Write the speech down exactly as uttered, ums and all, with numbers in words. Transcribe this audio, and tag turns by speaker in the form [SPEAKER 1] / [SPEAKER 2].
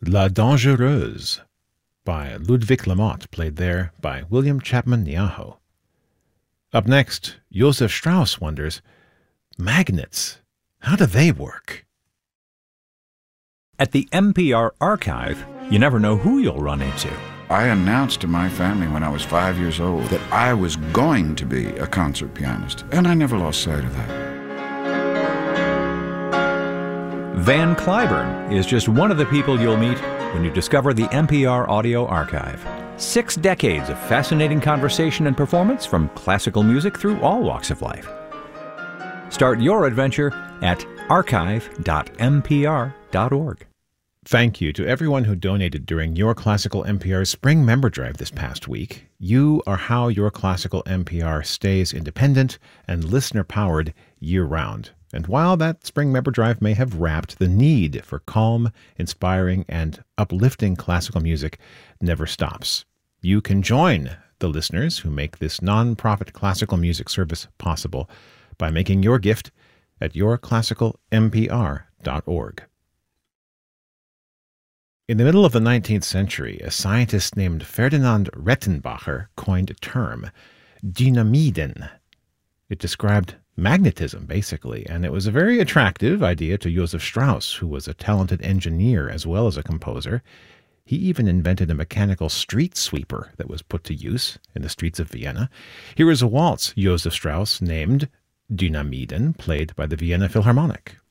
[SPEAKER 1] La Dangereuse by Ludwig Lamotte, played there by William Chapman Niaho. Up next, Joseph Strauss wonders, magnets, how do they work?
[SPEAKER 2] At the N P R Archive, you never know who you'll run into.
[SPEAKER 3] I announced to my family when I was five years old that I was going to be a concert pianist, and I never lost sight of that.
[SPEAKER 2] Van Cliburn is just one of the people you'll meet when you discover the N P R Audio Archive. Six decades of fascinating conversation and performance from classical music through all walks of life. Start your adventure at archive dot n p r dot org.
[SPEAKER 1] Thank you to everyone who donated during Your Classical N P R Spring Member Drive this past week. You are how Your Classical N P R stays independent and listener-powered year-round. And while that Spring Member Drive may have wrapped, the need for calm, inspiring, and uplifting classical music never stops. You can join the listeners who make this non-profit classical music service possible by making your gift at your classical n p r dot org. In the middle of the nineteenth century, a scientist named Ferdinand Rettenbacher coined a term, dynamiden. It described magnetism, basically, and it was a very attractive idea to Joseph Strauss, who was a talented engineer as well as a composer. He even invented a mechanical street sweeper that was put to use in the streets of Vienna. Here is a waltz Joseph Strauss named Dynamiden, played by the Vienna Philharmonic.